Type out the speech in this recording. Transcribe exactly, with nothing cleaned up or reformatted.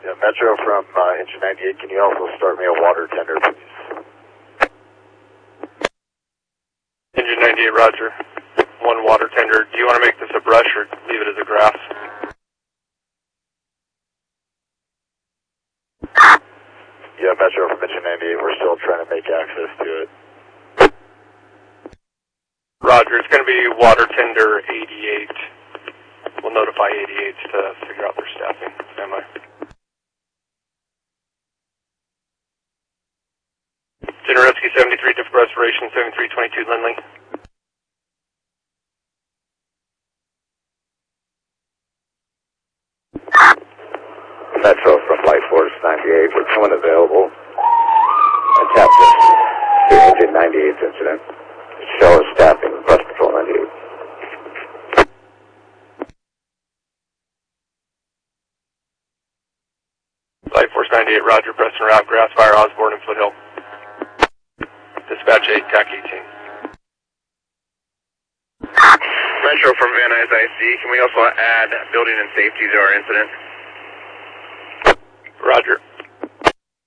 Yeah, Metro from uh, Engine ninety-eight, can you also start me a water tender, please? Engine ninety-eight, roger. One water tender. Do you want to make this a brush or leave it as a grass? Yeah, Metro from Engine ninety-eight, we're still trying to make access to it. Roger, it's going to be water tender eighty-eight. We'll notify eighty-eight to figure out their staffing. Stand by. Generevsky seventy-three, different respiration, seventy-three twenty-two Lindley. Metro from Light Force ninety-eight, we're coming available. Attach us to Engine ninety-eight's incident. Show us staffing, Bus Patrol ninety-eight. Light Force ninety-eight, roger, Preston Route, Grass Fire, Osborne, and Foothill. Dispatch eight, T A C eighteen. Metro from Van Nuys I C, can we also add building and safety to our incident? Roger.